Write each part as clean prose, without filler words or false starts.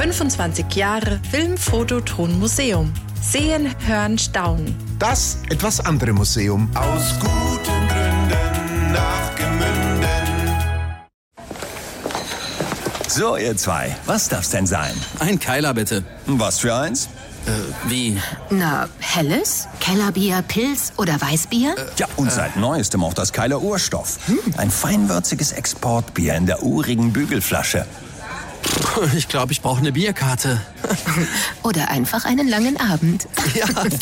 25 Jahre Film, Foto, Ton Museum. Sehen, hören, staunen. Das etwas andere Museum. Aus guten Gründen nach Gemünden. So, ihr zwei, was darf's denn sein? Ein Keiler, bitte. Was für eins? Wie? Na, helles? Kellerbier, Pils oder Weißbier? Ja, und seit Neuestem auch das Keiler Urstoff. Ein feinwürziges Exportbier in der urigen Bügelflasche. Ich glaube, ich brauche eine Bierkarte. Oder einfach einen langen Abend. Ja.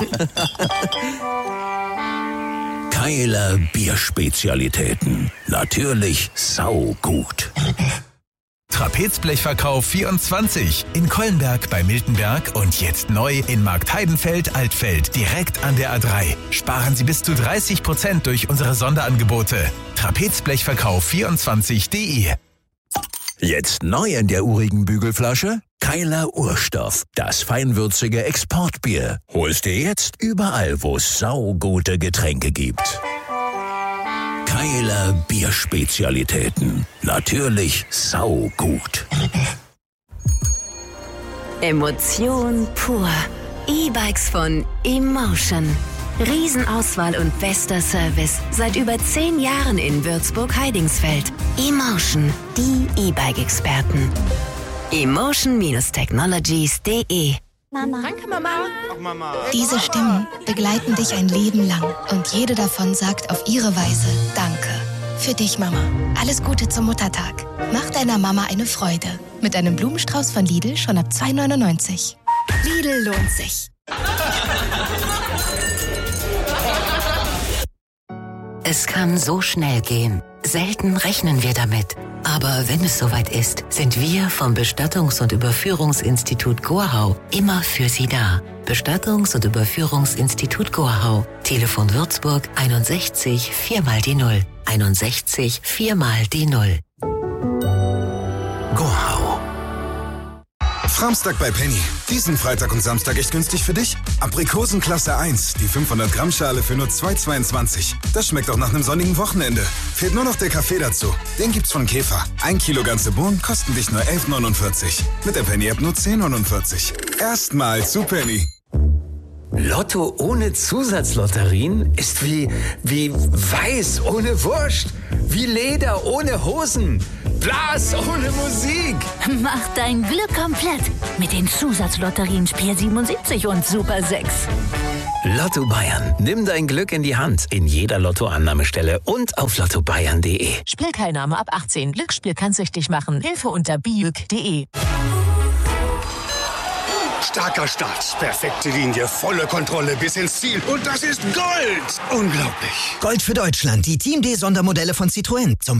Keiler Bierspezialitäten. Natürlich saugut. Trapezblechverkauf 24 in Kollenberg bei Miltenberg und jetzt neu in Marktheidenfeld-Altfeld, direkt an der A3. Sparen Sie bis zu 30% durch unsere Sonderangebote. Trapezblechverkauf24.de. Jetzt neu in der urigen Bügelflasche? Keiler Urstoff, das feinwürzige Exportbier. Hol's dir jetzt überall, wo es saugute Getränke gibt. Keiler Bierspezialitäten. Natürlich saugut. Emotion pur. E-Bikes von Emotion. Riesenauswahl und bester Service. Seit über 10 Jahren in Würzburg-Heidingsfeld. Emotion, die E-Bike-Experten. Emotion-technologies.de. Mama. Danke, Mama. Ach, Mama. Diese Stimmen begleiten dich ein Leben lang und jede davon sagt auf ihre Weise Danke. Für dich, Mama. Alles Gute zum Muttertag. Mach deiner Mama eine Freude. Mit einem Blumenstrauß von Lidl schon ab 2,99. Lidl lohnt sich. Es kann so schnell gehen. Selten rechnen wir damit. Aber wenn es soweit ist, sind wir vom Bestattungs- und Überführungsinstitut Gorhau immer für Sie da. Bestattungs- und Überführungsinstitut Gorhau. Telefon Würzburg 61 4x0. 61 4x0. Gorhau. Framstag bei Penny. Diesen Freitag und Samstag echt günstig für dich. Aprikosen Klasse 1, die 500 Gramm Schale für nur 2,22. Das schmeckt auch nach einem sonnigen Wochenende. Fehlt nur noch der Kaffee dazu. Den gibt's von Käfer. 1 Kilo ganze Bohnen kosten dich nur 11,49. Mit der Penny-App nur 10,49. Erstmal zu Penny. Lotto ohne Zusatzlotterien ist wie Weiß ohne Wurst, wie Leder ohne Hosen, Blas ohne Musik. Mach dein Glück komplett mit den Zusatzlotterien Spiel 77 und Super 6. Lotto Bayern. Nimm dein Glück in die Hand in jeder Lottoannahmestelle und auf lottobayern.de. Spielteilnahme ab 18. Glücksspiel kann süchtig machen. Hilfe unter biüg.de. Starker Start, perfekte Linie, volle Kontrolle bis ins Ziel. Und das ist Gold! Unglaublich. Gold für Deutschland, die Team D-Sondermodelle von Citroën. Zum